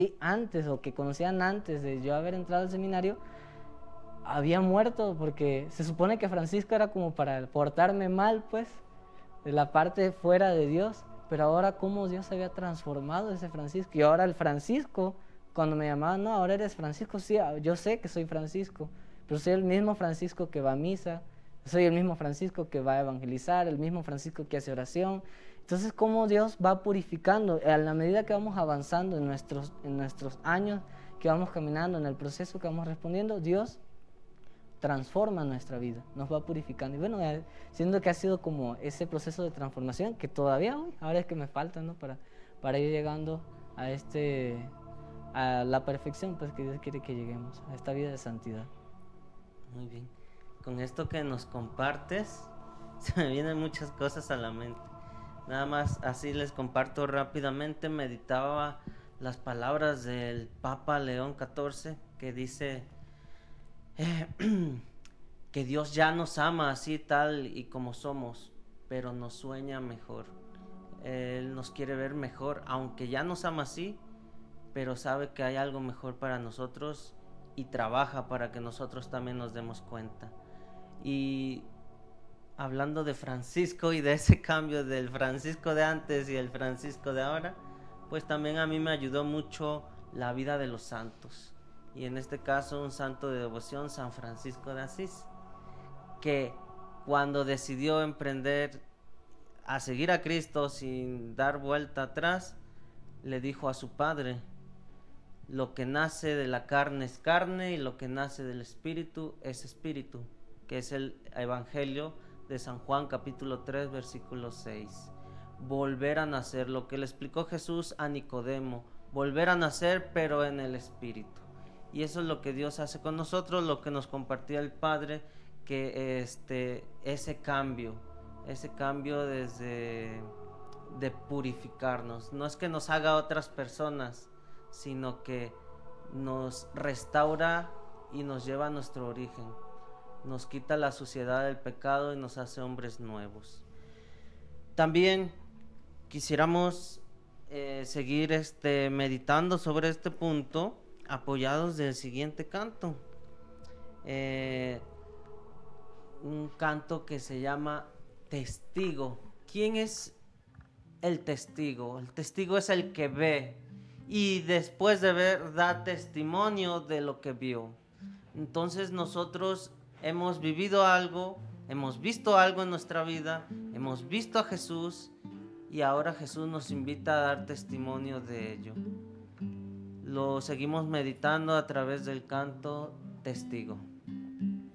antes o que conocían antes de yo haber entrado al seminario, había muerto, porque se supone que Francisco era como para portarme mal, pues, de la parte fuera de Dios, pero ahora cómo Dios había transformado ese Francisco, y ahora el Francisco, cuando me llamaban, no, ahora eres Francisco, sí, yo sé que soy Francisco, pero soy el mismo Francisco que va a misa, soy el mismo Francisco que va a evangelizar, el mismo Francisco que hace oración. Entonces, cómo Dios va purificando a la medida que vamos avanzando en nuestros años, que vamos caminando en el proceso que vamos respondiendo, Dios transforma nuestra vida, nos va purificando. Y bueno, siendo que ha sido como ese proceso de transformación que todavía hoy, ahora es que me falta, ¿no? Para ir llegando a a la perfección, pues que Dios quiere que lleguemos, a esta vida de santidad. Muy bien. Con esto que nos compartes, se me vienen muchas cosas a la mente. Nada más así les comparto rápidamente. Meditaba las palabras del Papa León XIV que dice que Dios ya nos ama así tal y como somos, pero nos sueña mejor. Él nos quiere ver mejor, aunque ya nos ama así, pero sabe que hay algo mejor para nosotros y trabaja para que nosotros también nos demos cuenta. Y hablando de Francisco y de ese cambio del Francisco de antes y el Francisco de ahora, pues también a mí me ayudó mucho la vida de los santos. Y en este caso un santo de devoción, San Francisco de Asís, que cuando decidió emprender a seguir a Cristo sin dar vuelta atrás, le dijo a su padre: lo que nace de la carne es carne y lo que nace del espíritu es espíritu, que es el Evangelio de San Juan capítulo 3 versículo 6. Volver a nacer, lo que le explicó Jesús a Nicodemo, volver a nacer pero en el espíritu. Y eso es lo que Dios hace con nosotros, lo que nos compartía el Padre, que ese cambio desde de purificarnos, no es que nos haga otras personas, sino que nos restaura y nos lleva a nuestro origen, nos quita la suciedad del pecado y nos hace hombres nuevos. También quisiéramos seguir meditando sobre este punto, apoyados del siguiente canto. Eh, un canto que se llama Testigo. ¿Quién es el testigo? El testigo es el que ve y después de ver da testimonio de lo que vio. Entonces nosotros hemos vivido algo, hemos visto algo en nuestra vida, hemos visto a Jesús y ahora Jesús nos invita a dar testimonio de ello. Lo seguimos meditando a través del canto Testigo.